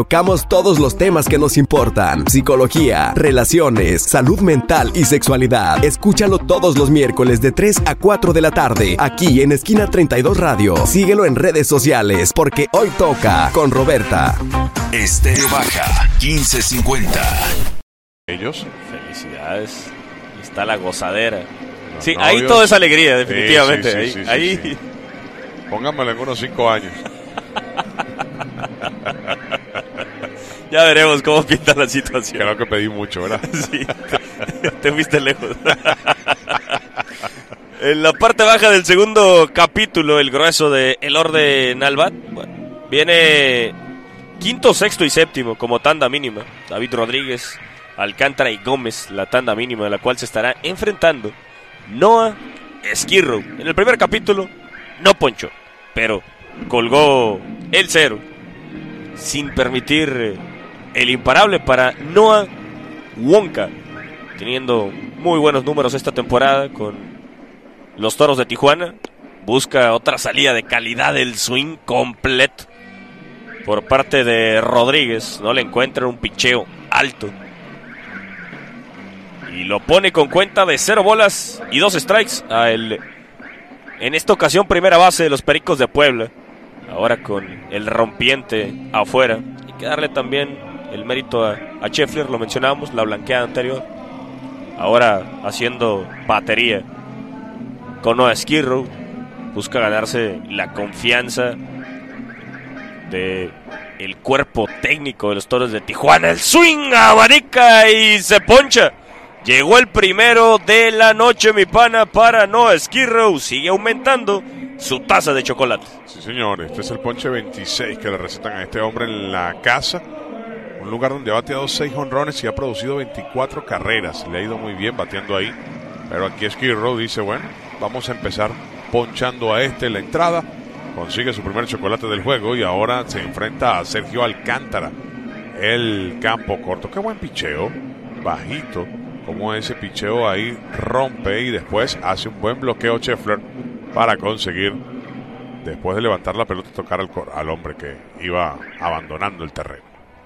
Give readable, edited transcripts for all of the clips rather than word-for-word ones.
Tocamos todos los temas que nos importan: psicología, relaciones, salud mental y sexualidad. Escúchalo todos los miércoles de 3 a 4 de la tarde, aquí en Esquina 32 Radio. Síguelo en redes sociales, porque hoy toca con Roberta. Estéreo Baja 1550. Ellos. Felicidades. Está la gozadera. Los sí, novios. ahí todo es alegría, definitivamente. Sí. ahí. Póngamelo en unos 5 años. Ya veremos cómo pinta la situación. Creo que pedí mucho, ¿verdad? Sí, te fuiste lejos. En la parte baja del segundo capítulo, el grueso de El Orden al Bat, bueno, viene quinto, sexto y séptimo como tanda mínima. David Rodríguez, Alcántara y Gómez, la tanda mínima de la cual se estará enfrentando Noah Esquirro. En el primer capítulo no ponchó, pero colgó el cero sin permitir el imparable para Noah Wonka, teniendo muy buenos números esta temporada con los Toros de Tijuana. Busca otra salida de calidad del swing completo por parte de Rodríguez. No le encuentra un picheo alto y lo pone con cuenta de 0 bolas y 2 strikes en esta ocasión primera base de los Pericos de Puebla, ahora con el rompiente afuera. Hay que darle también el mérito a Scheffler, lo mencionábamos, la blanqueada anterior, ahora haciendo batería con Noah Esquirro. Busca ganarse la confianza de el cuerpo técnico de los Toros de Tijuana. El swing abanica y se poncha. Llegó el primero de la noche, mi pana, para Noah Esquirro. Sigue aumentando su taza de chocolate. Sí, señor. Este es el ponche 26 que le recetan a este hombre en la casa. Un lugar donde ha bateado 6 jonrones y ha producido 24 carreras. Le ha ido muy bien bateando ahí. Pero aquí Esquirro dice, bueno, vamos a empezar ponchando a la entrada. Consigue su primer chocolate del juego y ahora se enfrenta a Sergio Alcántara. El campo corto. Qué buen picheo. Bajito. Como ese picheo ahí rompe y después hace un buen bloqueo Scheffler para conseguir, después de levantar la pelota, tocar al hombre que iba abandonando el terreno.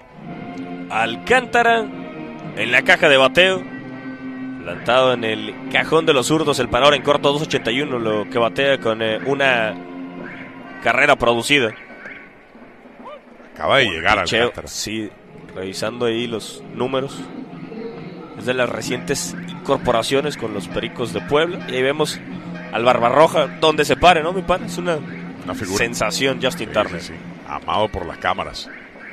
Alcántara en la caja de bateo, plantado en el cajón de los zurdos, el parador en corto 2.81, lo que batea con una carrera producida. Acaba de llegar Alcántara. Sí, revisando ahí los números. Es de las recientes incorporaciones con los Pericos de Puebla. Y ahí vemos al Barbarroja donde se pare, ¿no, mi pan? Es una figura. Sensación, Justin Turner. Sí. Amado por las cámaras.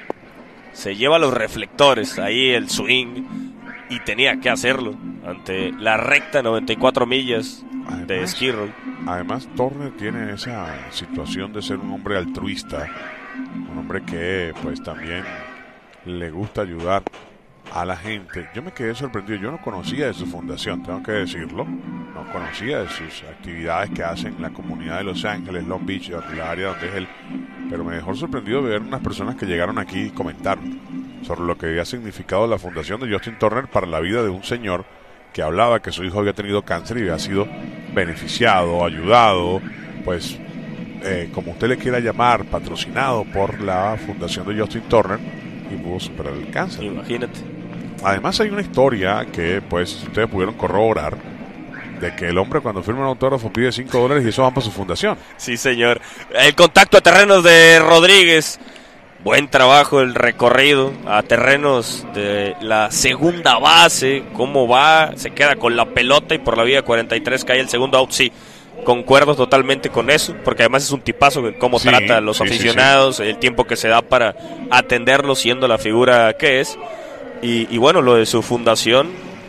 Se lleva los reflectores, ahí el swing, y tenía que hacerlo ante la recta 94 millas de Esquirro. Además, Turner tiene esa situación de ser un hombre altruista, un hombre que pues también le gusta ayudar a la gente. Yo me quedé sorprendido, yo no conocía de su fundación, tengo que decirlo, no conocía de sus actividades que hacen en la comunidad de Los Ángeles, Long Beach, la área donde es él, pero me dejó sorprendido ver unas personas que llegaron aquí y comentaron sobre lo que había significado la fundación de Justin Turner para la vida de un señor que hablaba que su hijo había tenido cáncer y había sido beneficiado, ayudado, pues como usted le quiera llamar, patrocinado por la fundación de Justin Turner, y pudo superar el cáncer. Imagínate. Además hay una historia que pues ustedes pudieron corroborar, de que el hombre cuando firma un autógrafo pide $5 y eso va para su fundación. Sí, señor. El contacto a terrenos de Rodríguez. Buen trabajo el recorrido a terrenos de la segunda base. ¿Cómo va? Se queda con la pelota y por la vía 43 cae el segundo out. Sí, concuerdo totalmente con eso, porque además es un tipazo en cómo trata a los aficionados, el tiempo que se da para atenderlos siendo la figura que es. Y bueno, lo de su fundación,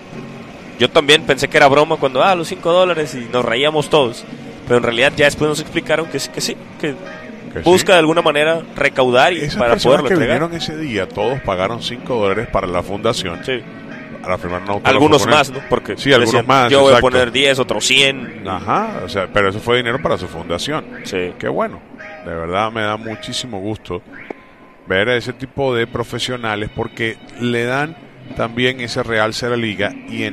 yo también pensé que era broma cuando, los $5 y nos reíamos todos, pero en realidad ya después nos explicaron que sí, que busca de alguna manera recaudar y esas para poderlo que entregar. vinieron ese día, todos pagaron $5 para la fundación. Sí. Para firmar un autógrafo. Algunos más, ¿no? Porque sí, algunos decían, más. Yo voy a poner 10, otros 100. Ajá, o sea, pero eso fue dinero para su fundación. Sí. Qué bueno. De verdad me da muchísimo gusto ver a ese tipo de profesionales porque le dan también ese realce a la liga y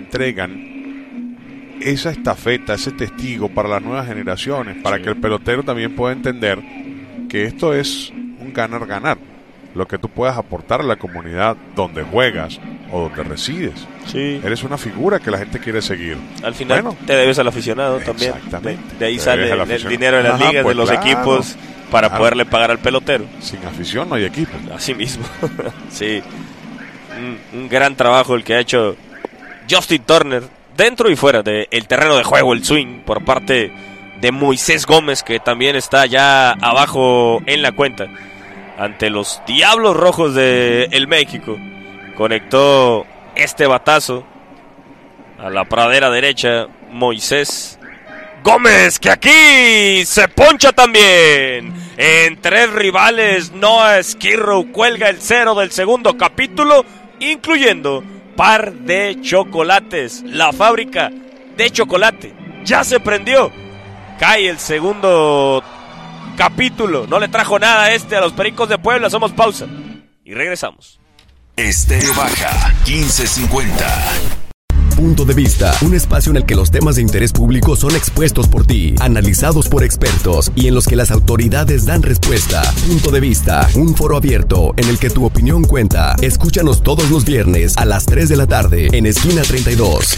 entregan esa estafeta, ese testigo para las nuevas generaciones, para que el pelotero también pueda entender que esto es un ganar-ganar. lo que tú puedas aportar a la comunidad donde juegas o donde resides. Sí. Eres una figura que la gente quiere seguir. Al final te debes al aficionado también. Exactamente. De ahí sale el dinero de las ligas, pues de los equipos, para poderle pagar al pelotero. Sin afición no hay equipo. Así mismo. Sí. Un gran trabajo el que ha hecho Justin Turner dentro y fuera del terreno de juego, el swing, por parte de Moisés Gómez, que también está ya abajo en la cuenta ante los Diablos Rojos de el México. Conectó este batazo a la pradera derecha Moisés Gómez, que aquí se poncha también. En 3 rivales, Noah Skirrow cuelga el 0 del segundo capítulo, incluyendo par de chocolates. La fábrica de chocolate ya se prendió. Cae el segundo capítulo. No le trajo nada a los Pericos de Puebla. Somos pausa y regresamos. Estéreo Baja 1550. Punto de Vista, un espacio en el que los temas de interés público son expuestos por ti, analizados por expertos y en los que las autoridades dan respuesta. Punto de Vista, un foro abierto en el que tu opinión cuenta. Escúchanos todos los viernes a las 3 de la tarde en Esquina 32.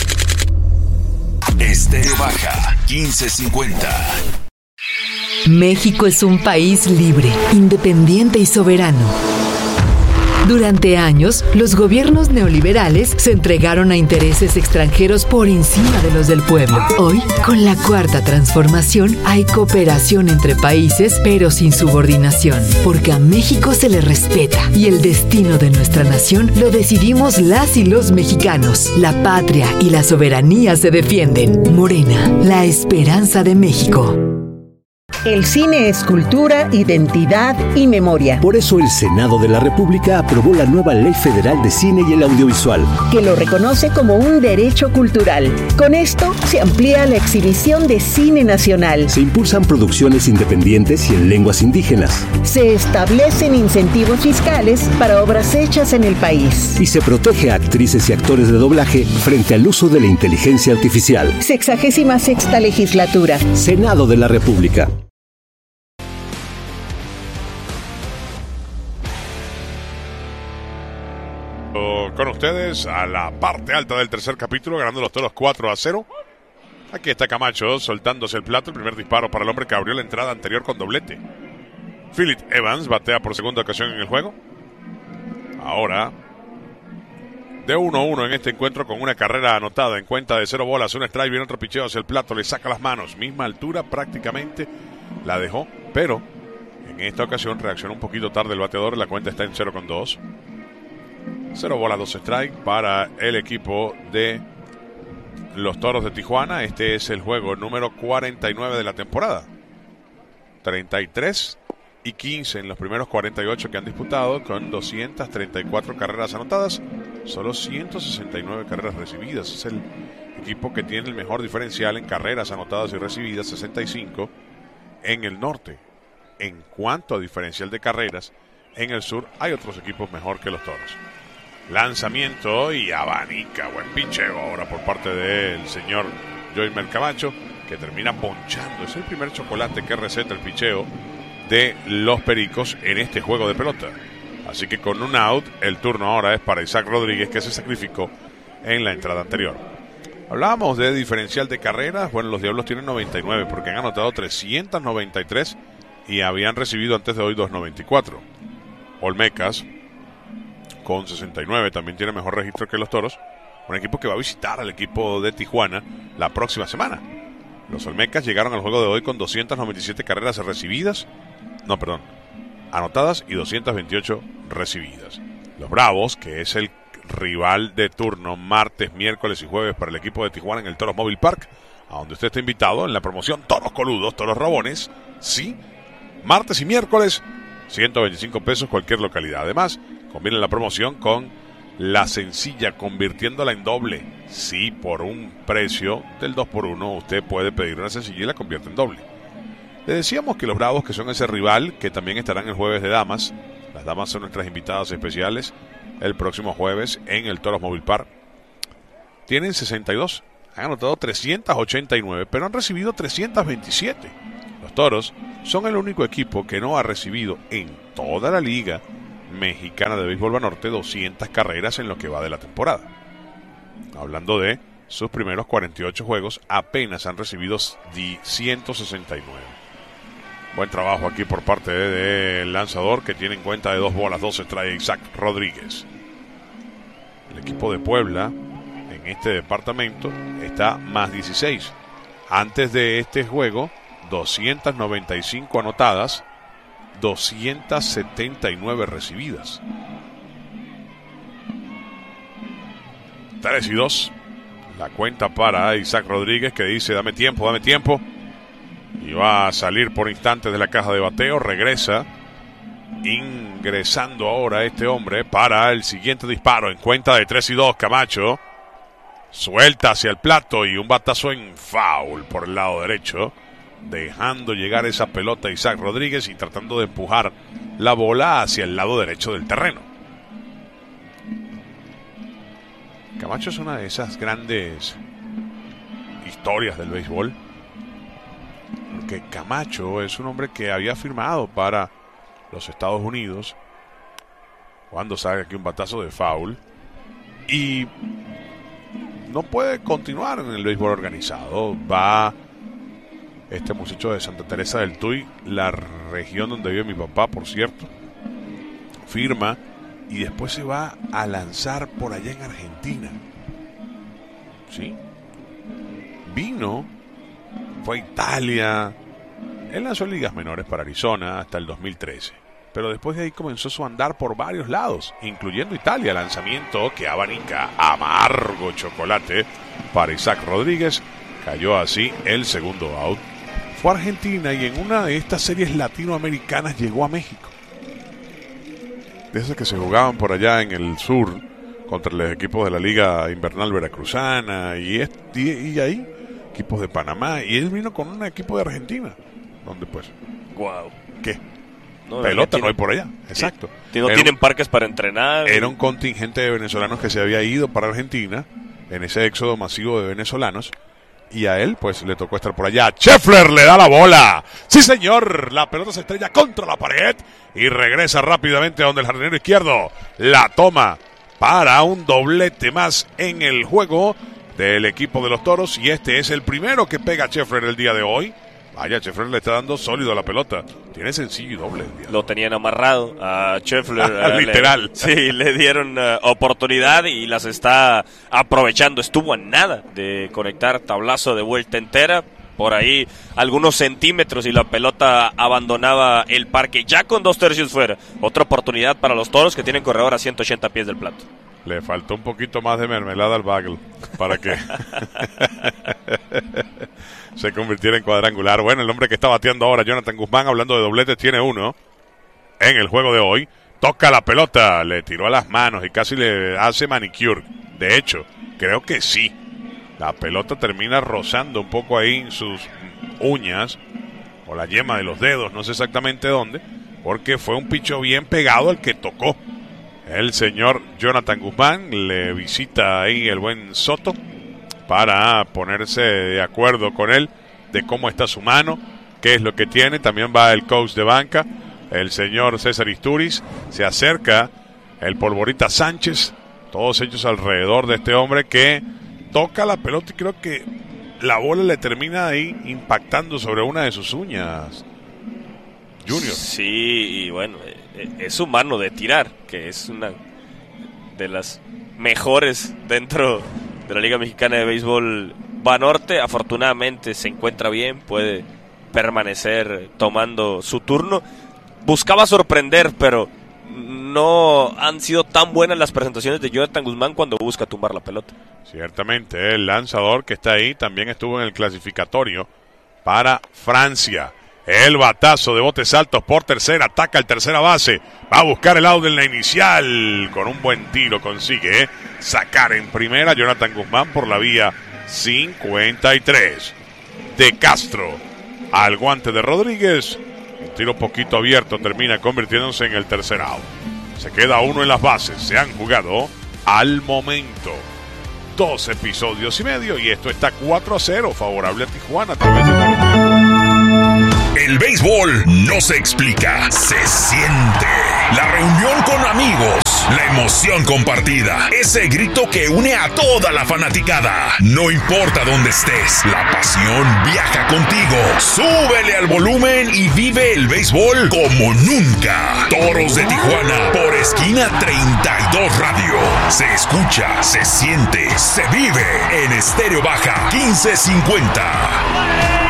Estéreo Baja 1550. México es un país libre, independiente y soberano. Durante años, los gobiernos neoliberales se entregaron a intereses extranjeros por encima de los del pueblo. Hoy, con la Cuarta Transformación, hay cooperación entre países, pero sin subordinación, porque a México se le respeta y el destino de nuestra nación lo decidimos las y los mexicanos. La patria y la soberanía se defienden. Morena, la esperanza de México. El cine es cultura, identidad y memoria. Por eso el Senado de la República aprobó la nueva Ley Federal de Cine y el Audiovisual, que lo reconoce como un derecho cultural. Con esto se amplía la exhibición de cine nacional. Se impulsan producciones independientes y en lenguas indígenas. Se establecen incentivos fiscales para obras hechas en el país. Y se protege a actrices y actores de doblaje frente al uso de la inteligencia artificial. 66ª Legislatura. Senado de la República. Con ustedes a la parte alta del tercer capítulo, ganando los Toros 4-0. Aquí está Camacho soltándose el plato. El primer disparo para el hombre que abrió la entrada anterior con doblete. Philip Evans batea por segunda ocasión en el juego. Ahora de 1-1 en este encuentro, con una carrera anotada en cuenta de 0 bolas, un strike, viene otro picheo hacia el plato, le saca las manos, misma altura prácticamente la dejó, pero en esta ocasión reaccionó un poquito tarde el bateador. La cuenta está en 0-2. 0 bolas, 2 strike para el equipo de los Toros de Tijuana. Este es el juego número 49 de la temporada. 33 y 15 en los primeros 48 que han disputado, con 234 carreras anotadas, solo 169 carreras recibidas. Es el equipo que tiene el mejor diferencial en carreras anotadas y recibidas, 65 en el norte. En cuanto a diferencial de carreras, en el sur hay otros equipos mejor que los Toros. Lanzamiento y abanica, buen picheo ahora por parte del señor Joymer Camacho, que termina ponchando. Es el primer chocolate que receta el picheo de los Pericos en este juego de pelota. Así que con un out, el turno ahora es para Isaac Rodríguez, que se sacrificó en la entrada anterior. Hablábamos de diferencial de carreras. Bueno, los Diablos tienen 99 porque han anotado 393 y habían recibido antes de hoy 294. Olmecas con 69 también tiene mejor registro que los Toros, un equipo que va a visitar al equipo de Tijuana la próxima semana. Los Olmecas llegaron al juego de hoy con 297 carreras anotadas y 228 recibidas. Los Bravos, que es el rival de turno martes, miércoles y jueves para el equipo de Tijuana en el Toros Mobile Park, a donde usted está invitado en la promoción Toros Coludos, Toros Rabones, sí, martes y miércoles, 125 pesos cualquier localidad. Además, combina la promoción con la sencilla, convirtiéndola en doble. Sí, por un precio del 2x1, usted puede pedir una sencilla y la convierte en doble. Le decíamos que los Bravos, que son ese rival, que también estarán el jueves de damas. Las damas son nuestras invitadas especiales el próximo jueves en el Toros Mobile Park. Tienen 62, han anotado 389, pero han recibido 327. Los Toros son el único equipo que no ha recibido en toda la liga Mexicana de Béisbol Banorte 200 carreras en lo que va de la temporada. Hablando de sus primeros 48 juegos, apenas han recibido 169. Buen trabajo aquí por parte del lanzador, que tiene en cuenta de 2 bolas, 2 strikes, Isaac Rodríguez. El equipo de Puebla en este departamento está más 16. Antes de este juego, 295 anotadas, 279 recibidas. 3-2. La cuenta para Isaac Rodríguez, que dice: dame tiempo. Y va a salir por instantes de la caja de bateo. Regresa. Ingresando ahora este hombre para el siguiente disparo. En cuenta de 3-2. Camacho suelta hacia el plato y un batazo en foul por el lado derecho, dejando llegar esa pelota a Isaac Rodríguez y tratando de empujar la bola hacia el lado derecho del terreno. Camacho es una de esas grandes historias del béisbol, porque Camacho es un hombre que había firmado para los Estados Unidos cuando sale aquí un batazo de foul y no puede continuar en el béisbol organizado. Va este muchacho de Santa Teresa del Tuy, la región donde vive mi papá, por cierto, firma y después se va a lanzar por allá en Argentina. ¿Sí? Vino, fue a Italia, él lanzó en ligas menores para Arizona hasta el 2013, pero después de ahí comenzó su andar por varios lados, incluyendo Italia, lanzamiento que abanica amargo chocolate para Isaac Rodríguez. Cayó así el segundo out. Fue a Argentina y en una de estas series latinoamericanas llegó a México. De esas que se jugaban por allá en el sur contra los equipos de la Liga Invernal Veracruzana y ahí equipos de Panamá, y él vino con un equipo de Argentina donde pues ¿qué? No, pelota no hay por allá. Exacto. No tienen parques para entrenar. Era un contingente de venezolanos que se había ido para Argentina en ese éxodo masivo de venezolanos, y a él pues le tocó estar por allá. Scheffler le da la bola. Sí, señor. La pelota se estrella contra la pared y regresa rápidamente a donde el jardinero izquierdo la toma para un doblete más en el juego del equipo de los Toros, y este es el primero que pega Scheffler el día de hoy. Vaya, Scheffler le está dando sólido a la pelota. Tiene sencillo y doble el día. Lo tenían amarrado a Scheffler. Literal. Le dieron oportunidad y las está aprovechando. Estuvo a nada de conectar tablazo de vuelta entera. Por ahí algunos centímetros y la pelota abandonaba el parque ya con 2/3 fuera. Otra oportunidad para los Toros, que tienen corredor a 180 pies del plato. Le faltó un poquito más de mermelada al bagel para que se convirtiera en cuadrangular. Bueno, el hombre que está bateando ahora, Jonathan Guzmán, hablando de dobletes, tiene uno en el juego de hoy. Toca la pelota, le tiró a las manos y casi le hace manicure. De hecho, creo que sí. La pelota termina rozando un poco ahí sus uñas o la yema de los dedos, no sé exactamente dónde, porque fue un picho bien pegado al que tocó el señor Jonathan Guzmán. Le visita ahí el buen Soto para ponerse de acuerdo con él de cómo está su mano, qué es lo que tiene. También va el coach de banca, el señor César Isturiz. Se acerca el Polvorita Sánchez, todos ellos alrededor de este hombre que toca la pelota y creo que la bola le termina ahí impactando sobre una de sus uñas. Junior. Sí, y bueno, es su mano de tirar, que es una de las mejores dentro de la Liga Mexicana de Béisbol Banorte. Afortunadamente se encuentra bien, puede permanecer tomando su turno. Buscaba sorprender, pero no han sido tan buenas las presentaciones de Jonathan Guzmán cuando busca tumbar la pelota. Ciertamente, el lanzador que está ahí también estuvo en el clasificatorio para Francia. El batazo de botes altos por tercera, ataca el tercera base, va a buscar el out en la inicial, con un buen tiro consigue sacar en primera Jonathan Guzmán por la vía 53. De Castro al guante de Rodríguez, un tiro poquito abierto termina convirtiéndose en el tercer out. Se queda uno en las bases, se han jugado al momento 2 episodios y medio y esto está 4-0 favorable a Tijuana a través de El béisbol no se explica, se siente. La reunión con amigos, la emoción compartida, ese grito que une a toda la fanaticada. No importa dónde estés, la pasión viaja contigo. Súbele al volumen y vive el béisbol como nunca. Toros de Tijuana por Esquina 32 Radio. Se escucha, se siente, se vive en Estéreo Baja 1550.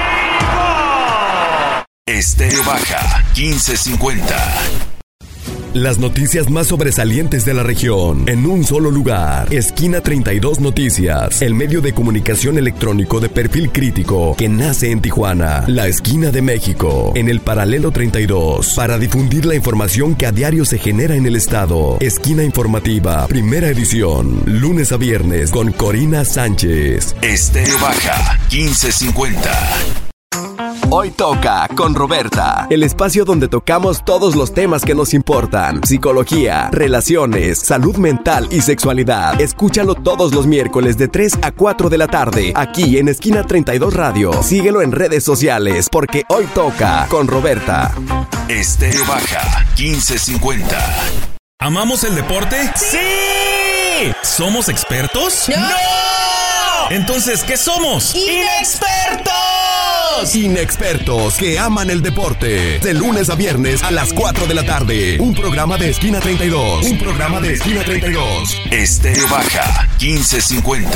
Estéreo Baja 1550. Las noticias más sobresalientes de la región en un solo lugar. Esquina 32 Noticias, el medio de comunicación electrónico de perfil crítico que nace en Tijuana, la esquina de México, en el paralelo 32, para difundir la información que a diario se genera en el estado. Esquina informativa, primera edición, lunes a viernes con Corina Sánchez. Estéreo Baja 1550. Hoy toca con Roberta, el espacio donde tocamos todos los temas que nos importan: psicología, relaciones, salud mental y sexualidad. Escúchalo todos los miércoles de 3 a 4 de la tarde, aquí en Esquina 32 Radio. Síguelo en redes sociales, porque hoy toca con Roberta. Estéreo Baja 1550. ¿Amamos el deporte? ¡Sí! ¿Somos expertos? ¡No! Entonces, ¿qué somos? ¡Inexpertos! Inexpertos que aman el deporte. De lunes a viernes a las 4 de la tarde. Un programa de Esquina 32. Un programa de Esquina 32. Estéreo Baja 1550.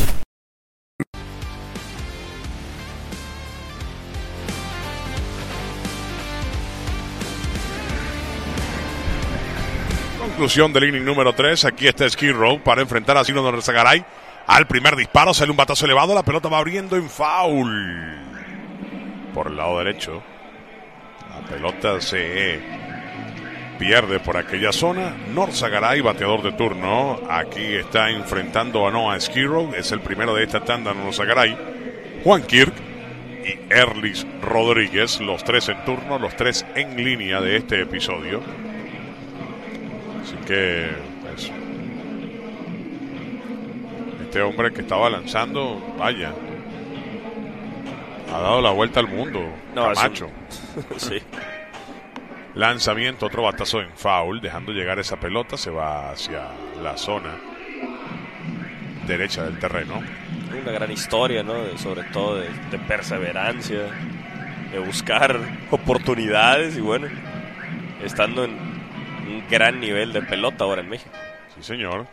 Conclusión del inning número 3. Aquí está Skid Row para enfrentar a Sino Norzagaray. Al primer disparo sale un batazo elevado. La pelota va abriendo en foul por el lado derecho. La pelota se pierde por aquella zona. Norzagaray, bateador de turno. Aquí está enfrentando a Noah Skid Row. Es el primero de esta tanda. Norzagaray, Juan Kirk y Erlis Rodríguez. Los tres en turno, los tres en línea de este episodio. Así que pues, este hombre que estaba lanzando, vaya, ha dado la vuelta al mundo. Camacho. Sí. Lanzamiento, otro batazo en foul, dejando llegar esa pelota. Se va hacia la zona derecha del terreno. Una gran historia, ¿no? Sobre todo de perseverancia, de buscar oportunidades y bueno, estando en un gran nivel de pelota ahora en México. Sí, señor.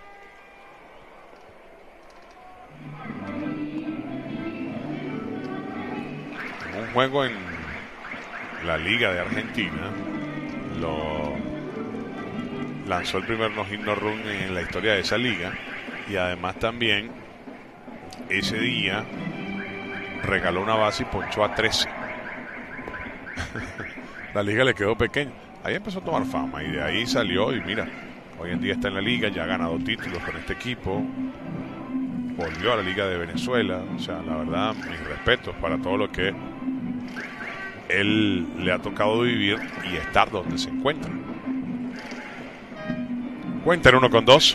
Un juego en la Liga de Argentina lo lanzó el primer no-hit no run en la historia de esa liga, y además también ese día regaló una base y ponchó a 13. La liga le quedó pequeña. Ahí empezó a tomar fama y de ahí salió, y mira, hoy en día está en la liga, ya ha ganado títulos con este equipo, volvió a la Liga de Venezuela. O sea, la verdad, mis respetos para todo lo que él le ha tocado vivir y estar donde se encuentra. Cuenta en 1-2.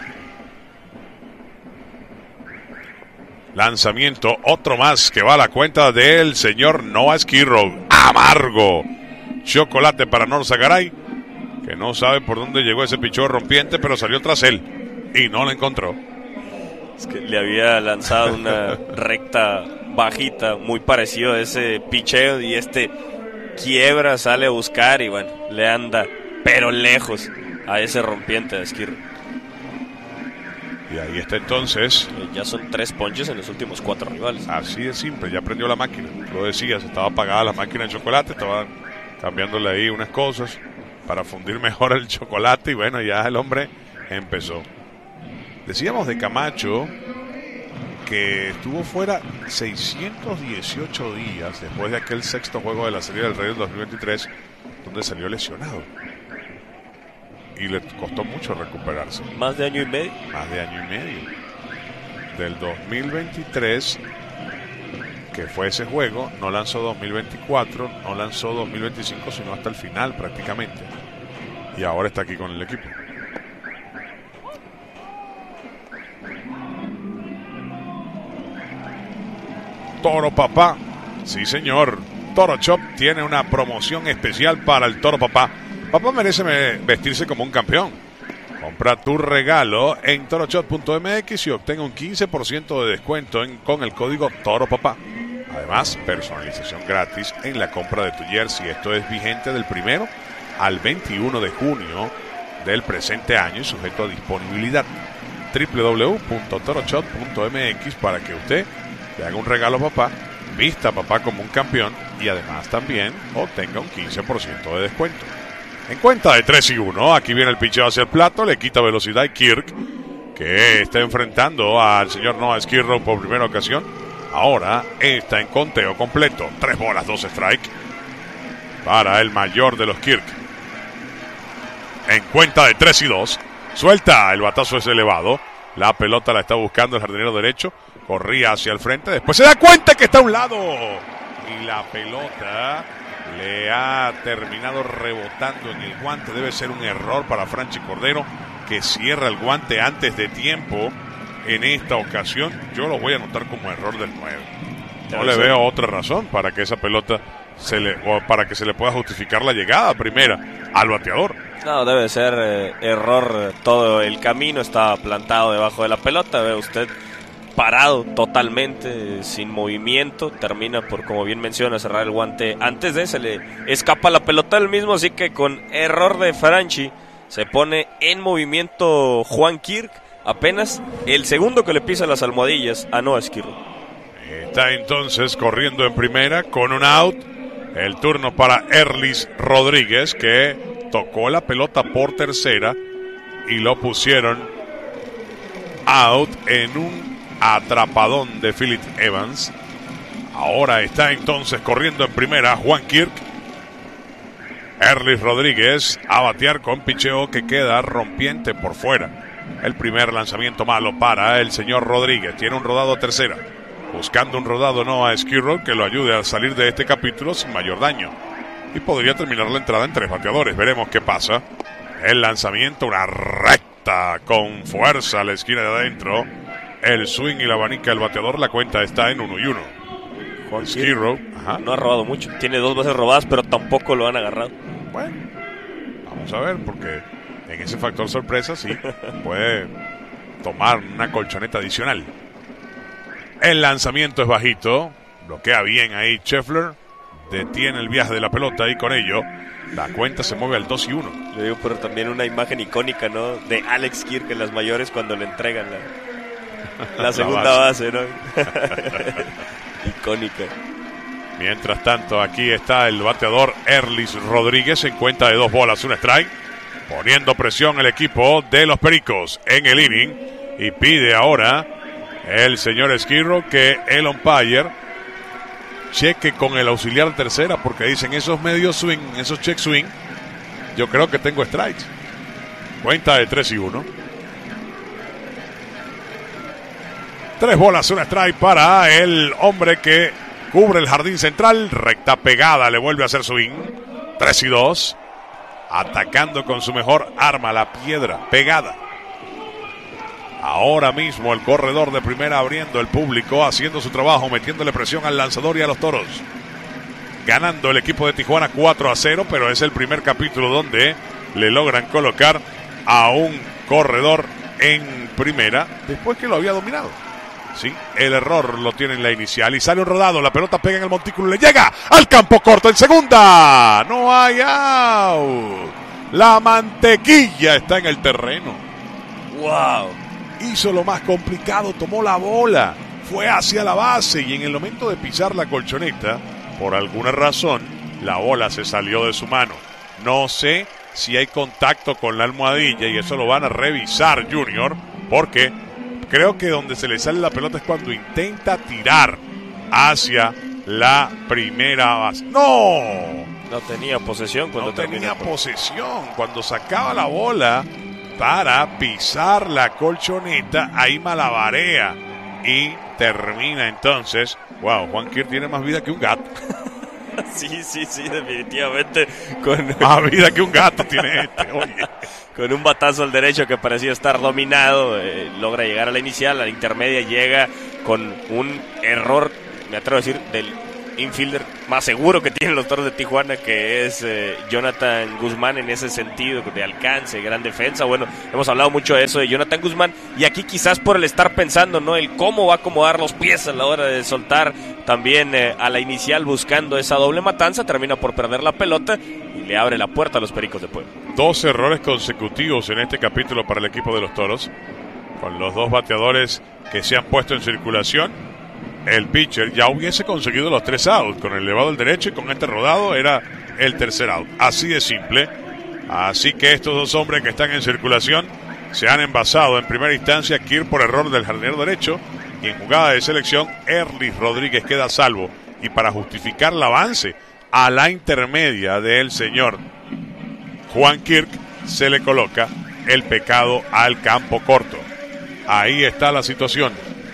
Lanzamiento, otro más que va a la cuenta del señor Noah Skid Row. Amargo chocolate para Norzagaray, que no sabe por dónde llegó ese pichón rompiente, pero salió tras él y no lo encontró. Es que le había lanzado una recta bajita, muy parecido a ese picheo, y quiebra, sale a buscar y bueno, le anda, pero lejos, a ese rompiente de Skid Row. Y ahí está entonces. Ya son 3 ponches en los últimos 4 rivales. Así de simple, ya prendió la máquina. Lo decías, estaba apagada la máquina de chocolate, estaba cambiándole ahí unas cosas para fundir mejor el chocolate, y bueno, ya el hombre empezó. Decíamos de Camacho que estuvo fuera 618 días después de aquel sexto juego de la Serie del Rey del 2023, donde salió lesionado. Y le costó mucho recuperarse. ¿Más de año y medio? Más de año y medio. Del 2023, que fue ese juego, no lanzó 2024, no lanzó 2025, sino hasta el final prácticamente. Y ahora está aquí con el equipo. Toro papá. Sí, señor. Toro Shop tiene una promoción especial para el Toro Papá. Papá merece vestirse como un campeón. Compra tu regalo en toroshop.mx y obtenga un 15% de descuento con el código Toro Papá. Además, personalización gratis en la compra de tu jersey. Esto es vigente del 1 al 21 de junio del presente año y sujeto a disponibilidad. www.toroshop.mx para que usted le haga un regalo a papá, vista a papá como un campeón y además también obtenga un 15% de descuento. En cuenta de 3-1, aquí viene el picheo hacia el plato, le quita velocidad y Kirk, que está enfrentando al señor Noah Skirrow por primera ocasión. Ahora está en conteo completo. 3 bolas, 2 strike para el mayor de los Kirk. En cuenta de 3-2, suelta, el batazo es elevado. La pelota la está buscando el jardinero derecho. Corría hacia el frente, después se da cuenta que está a un lado. Y la pelota le ha terminado rebotando en el guante. Debe ser un error para Franchi Cordero, que cierra el guante antes de tiempo. En esta ocasión yo lo voy a anotar como error del 9. No le veo otra razón para que esa pelota para que se le pueda justificar la llegada primera al bateador. No, debe ser error. Todo el camino está plantado debajo de la pelota. Ve usted, parado totalmente, sin movimiento. Termina por, como bien menciona, cerrar el guante. Antes de se le escapa la pelota del mismo, así que con error de Franchi se pone en movimiento Juan Kirk. Apenas el segundo que le pisa las almohadillas a Noah Skirrow. Está entonces corriendo en primera con un out. El turno para Erlis Rodríguez, que tocó la pelota por tercera y lo pusieron out en un atrapadón de Philip Evans. Ahora está entonces corriendo en primera Juan Kirk. Erlis Rodríguez a batear con picheo que queda rompiente por fuera. El primer lanzamiento malo para el señor Rodríguez. Tiene un rodado a tercera. Buscando un rodado Noah Skirrow que lo ayude a salir de este capítulo sin mayor daño. Y podría terminar la entrada en 3 bateadores. Veremos qué pasa. El lanzamiento, una recta con fuerza a la esquina de adentro. El swing y la abanica del bateador. La cuenta está en 1-1. Juan Skirrow no ha robado mucho. Tiene 2 bases robadas, pero tampoco lo han agarrado. Bueno, vamos a ver, porque en ese factor sorpresa sí puede tomar una colchoneta adicional. El lanzamiento es bajito. Bloquea bien ahí Scheffler. Detiene el viaje de la pelota y con ello la cuenta se mueve al 2-1. Le digo, pero también una imagen icónica, ¿no? De Alex Kirk en las mayores cuando le entregan la segunda base, ¿no? Icónica. Mientras tanto, aquí está el bateador Erlis Rodríguez en cuenta de 2 bolas, 1 strike. Poniendo presión el equipo de los Pericos en el inning. Y pide ahora el señor Skirrow que el umpire cheque con el auxiliar tercera, porque dicen esos medios swing, esos check swing, yo creo que tengo strikes. Cuenta de 3-1. 3 bolas, 1 strike para el hombre que cubre el jardín central. Recta pegada, le vuelve a hacer swing. 3-2. Atacando con su mejor arma, la piedra pegada. Ahora mismo el corredor de primera abriendo el público, haciendo su trabajo, metiéndole presión al lanzador y a los toros. Ganando el equipo de Tijuana 4-0, pero es el primer capítulo donde le logran colocar a un corredor en primera después que lo había dominado. Sí, el error lo tiene en la inicial y sale un rodado, la pelota pega en el montículo, le llega al campo corto en segunda. No hay out. La mantequilla está en el terreno. Wow. Hizo lo más complicado, tomó la bola, fue hacia la base y en el momento de pisar la colchoneta, por alguna razón, la bola se salió de su mano. No sé si hay contacto con la almohadilla y eso lo van a revisar, Junior, porque creo que donde se le sale la pelota es cuando intenta tirar hacia la primera base. ¡No! No tenía posesión cuando tenía posesión. Cuando sacaba la bola para pisar la colchoneta, ahí malabarea y termina entonces. Wow, Juan Kirk tiene más vida que un gato. Sí, definitivamente. Más vida que un gato tiene este, oye. Con un batazo al derecho que parecía estar dominado, logra llegar a la inicial, a la intermedia llega con un error, me atrevo a decir, del infielder más seguro que tienen los Toros de Tijuana, que es Jonathan Guzmán, en ese sentido de alcance, gran defensa. Bueno, hemos hablado mucho de eso de Jonathan Guzmán, y aquí quizás por el estar pensando, ¿no?, el cómo va a acomodar los pies a la hora de soltar también a la inicial, buscando esa doble matanza, termina por perder la pelota y le abre la puerta a los Pericos de Puebla. 2 errores consecutivos en este capítulo para el equipo de los Toros, con los 2 bateadores que se han puesto en circulación. El pitcher ya hubiese conseguido los 3 outs, con el elevado al derecho, y con este rodado era el tercer out. Así de simple. Así que estos 2 hombres que están en circulación se han envasado en primera instancia. Kirk por error del jardinero derecho, y en jugada de selección Erlis Rodríguez queda a salvo, y para justificar el avance a la intermedia del señor Juan Kirk, se le coloca el pecado al campo corto. Ahí está la situación.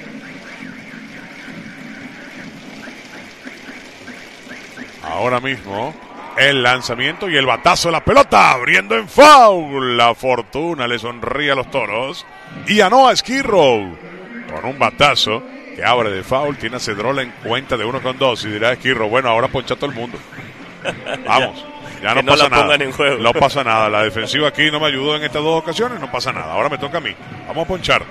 Ahora mismo el lanzamiento y el batazo de la pelota, abriendo en foul. La fortuna le sonríe a los Toros, y a Noah Skirrow con un batazo que abre de foul. Tiene a Cedrola en cuenta de 1-2, y dirá Skirrow, bueno, ahora poncha a todo el mundo. Vamos, ya no pasa nada. No pasa nada. La defensiva aquí no me ayudó en estas 2 ocasiones, no pasa nada. Ahora me toca a mí. Vamos a ponchar.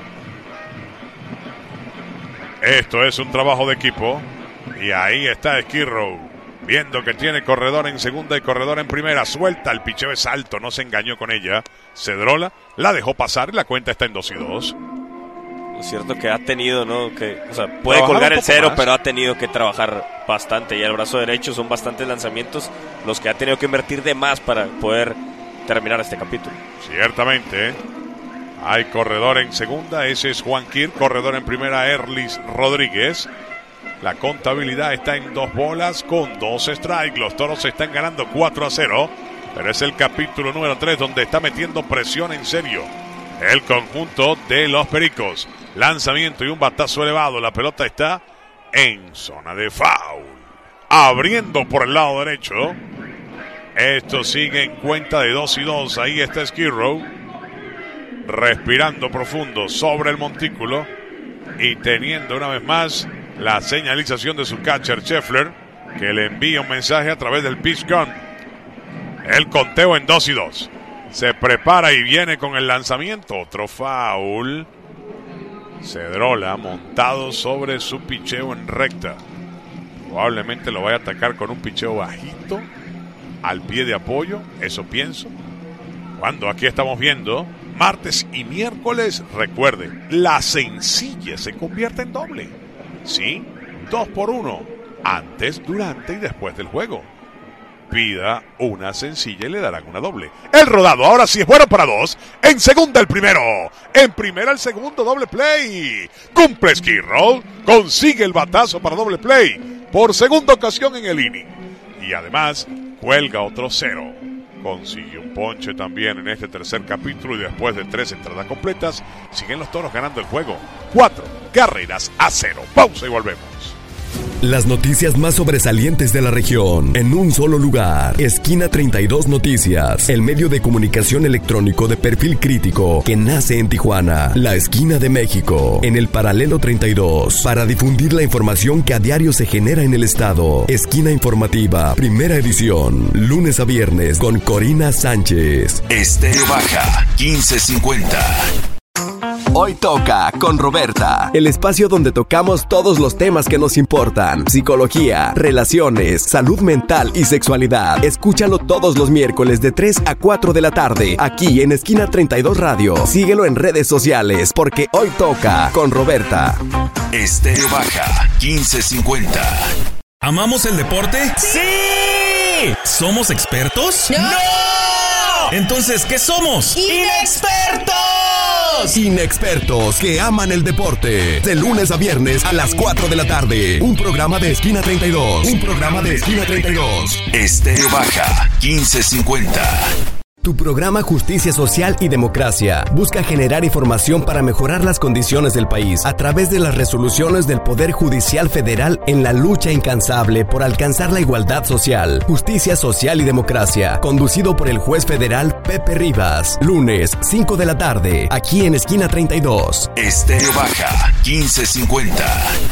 Esto es un trabajo de equipo, y ahí está Skirrow, viendo que tiene corredor en segunda y corredor en primera. Suelta, el picheo es alto, no se engañó con ella. Cedrola la dejó pasar y la cuenta está en 2-2. Es cierto que ha tenido, ¿no?, que, o sea, puede colgar el cero, pero ha tenido que trabajar bastante. Y el brazo derecho son bastantes lanzamientos los que ha tenido que invertir de más para poder terminar este capítulo. Ciertamente. Hay corredor en segunda, ese es Juan Kirk. Corredor en primera, Erlis Rodríguez. La contabilidad está en 2 bolas con 2 strikes. Los Toros se están ganando 4-0. Pero es el capítulo número 3 donde está metiendo presión en serio el conjunto de los Pericos. Lanzamiento y un batazo elevado. La pelota está en zona de foul. Abriendo por el lado derecho. Esto sigue en cuenta de 2-2. Ahí está Skirrow, respirando profundo sobre el montículo y teniendo una vez más la señalización de su catcher Scheffler, que le envía un mensaje a través del pitch gun. El conteo en 2-2. Se prepara y viene con el lanzamiento. Otro foul. Cedrola montado sobre su picheo en recta. Probablemente lo vaya a atacar con un picheo bajito al pie de apoyo. Eso pienso. Cuando aquí estamos viendo martes y miércoles, recuerde, la sencilla se convierte en doble. Sí, 2-1, antes, durante y después del juego. Pida una sencilla y le darán una doble. El rodado ahora sí es bueno para 2. En segunda el primero. En primera el segundo, doble play. Cumple Skirrow. Consigue el batazo para doble play por segunda ocasión en el inning. Y además cuelga otro 0. Consigue un ponche también en este tercer capítulo, y después de 3 entradas completas, siguen los Toros ganando el juego. 4-0. Pausa y volvemos. Las noticias más sobresalientes de la región en un solo lugar. Esquina 32 Noticias, el medio de comunicación electrónico de perfil crítico que nace en Tijuana, la esquina de México, en el paralelo 32, para difundir la información que a diario se genera en el estado. Esquina informativa, primera edición, lunes a viernes con Corina Sánchez. Estéreo Baja 1550. Hoy toca con Roberta, el espacio donde tocamos todos los temas que nos importan: psicología, relaciones, salud mental y sexualidad. Escúchalo todos los miércoles de 3 a 4 de la tarde, aquí en Esquina 32 Radio. Síguelo en redes sociales, porque hoy toca con Roberta. Estéreo Baja 1550. ¿Amamos el deporte? ¡Sí! ¿Somos expertos? ¡No! Entonces, ¿qué somos? ¡Inexpertos! Inexpertos que aman el deporte. De lunes a viernes a las 4 de la tarde. Un programa de Esquina 32. Estéreo Baja 1550. Tu programa Justicia Social y Democracia busca generar información para mejorar las condiciones del país a través de las resoluciones del Poder Judicial Federal en la lucha incansable por alcanzar la igualdad social. Justicia Social y Democracia, conducido por el juez federal Pepe Rivas. Lunes, 5 de la tarde, aquí en Esquina 32. Estéreo Baja 1550.